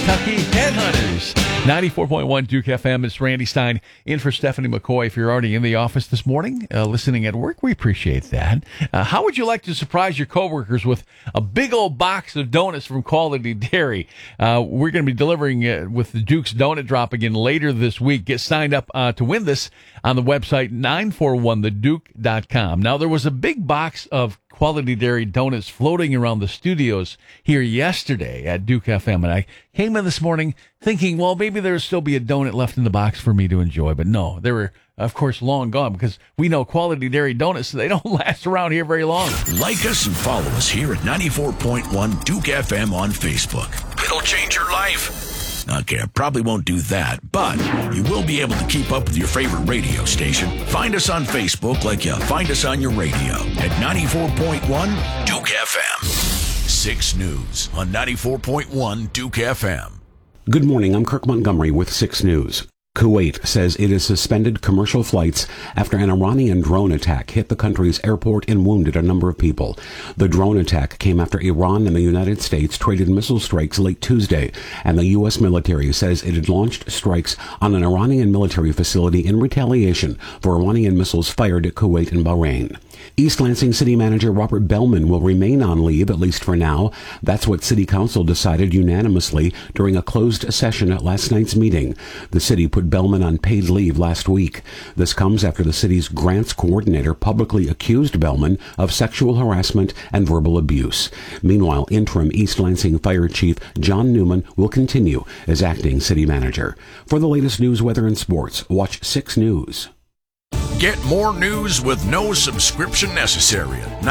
Kentucky Headhunters. 94.1 Duke FM. It's Randy Stein in for Stephanie McCoy. If you're already in the office this morning, listening at work, we appreciate that. How would you like to surprise your coworkers with a big old box of donuts from Quality Dairy? We're going to be delivering with the Duke's Donut Drop again later this week. Get signed up to win this on the website 941theduke.com. Now, there was a big box of Quality Dairy donuts floating around the studios here yesterday at Duke FM, and I came in this morning thinking, well, maybe there'll still be a donut left in the box for me to enjoy, but no, they were, of course, long gone, because we know Quality Dairy donuts, they don't last around here very long. Like us and follow us here at 94.1 Duke FM on Facebook. It'll change your life. Okay, I probably won't do that, but you will be able to keep up with your favorite radio station. Find us on Facebook like you find us on your radio at 94.1 Duke FM. 6 News on 94.1 Duke FM. Good morning, I'm Kirk Montgomery with 6 News. Kuwait says it has suspended commercial flights after an Iranian drone attack hit the country's airport and wounded a number of people. The drone attack came after Iran and the United States traded missile strikes late Tuesday, and the U.S. military says it had launched strikes on an Iranian military facility in retaliation for Iranian missiles fired at Kuwait and Bahrain. East Lansing City Manager Robert Bellman will remain on leave, at least for now. That's what City Council decided unanimously during a closed session at last night's meeting. The city put Bellman on paid leave last week. This comes after the city's grants coordinator publicly accused Bellman of sexual harassment and verbal abuse. Meanwhile, interim East Lansing Fire Chief John Newman will continue as acting city manager. For the latest news, weather, and sports, watch 6 News. Get more news with no subscription necessary at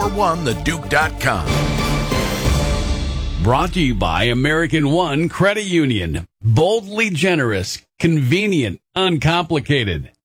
941theduke.com. Brought to you by American One Credit Union. Boldly generous, convenient, uncomplicated.